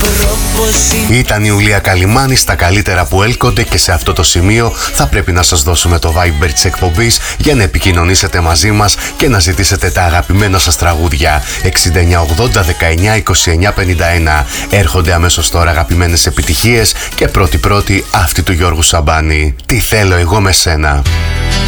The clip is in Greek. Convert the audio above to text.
Ήταν η Ιουλία Καλυμάνη στα καλύτερα που έλκονται και σε αυτό το σημείο θα πρέπει να σας δώσουμε το Viber της εκπομπής για να επικοινωνήσετε μαζί μας και να ζητήσετε τα αγαπημένα σας τραγούδια. 6980 19 29 51. Έρχονται αμέσως τώρα αγαπημένες επιτυχίες και πρώτη αυτή του Γιώργου Σαμπάνη. Τι θέλω εγώ με σένα.